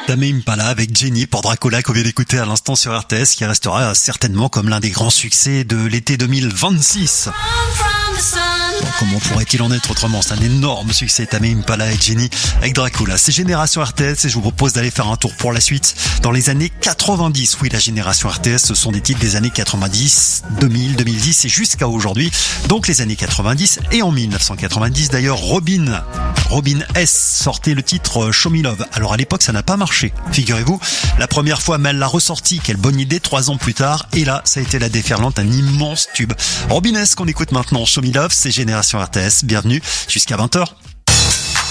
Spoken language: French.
Tame Impala avec Jenny pour Dracula qu'on vient d'écouter à l'instant sur RTS, qui restera certainement comme l'un des grands succès de l'été 2026. Comment pourrait-il en être autrement? C'est un énorme succès, Tame Impala et Jenny avec Dracula. C'est Génération RTS et je vous propose d'aller faire un tour pour la suite dans les années 90. Oui, la Génération RTS, ce sont des titres des années 90, 2000, 2010 et jusqu'à aujourd'hui. Donc les années 90 et en 1990 d'ailleurs, Robin S sortait le titre Show Me Love. Alors à l'époque ça n'a pas marché, figurez-vous. La première fois, mais elle l'a ressorti, quelle bonne idée, 3 ans plus tard. Et là, ça a été la déferlante, un immense tube. Robin S qu'on écoute maintenant, Show Me Love, c'est Génération RTS. Bienvenue jusqu'à 20h.